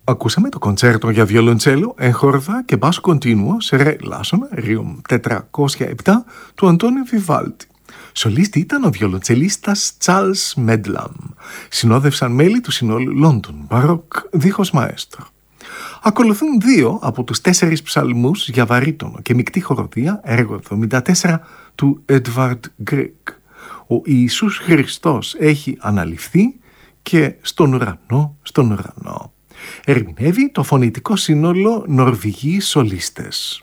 Ακούσαμε το κοντσέρτο για βιολοντσέλο, έγχορδα και μπάσο κοντίνουο σε ρε λάσονα, ρίουμ 407 του Αντώνιο Βιβάλτη. Σολίστη ήταν ο βιολοντσελίστας Τσάρλς Μέντλαμ. Συνόδευσαν μέλη του συνόλου London Baroque δίχως μαέστρο. Ακολουθούν δύο από τους 4 ψαλμούς για βαρύτονο και μεικτή χοροδία, έργο 74 του Edvard Grieg. Ο Ιησούς Χριστός έχει αναληφθεί και στον ουρανό. Ερμηνεύει το φωνητικό σύνολο Νορβηγοί σολίστες.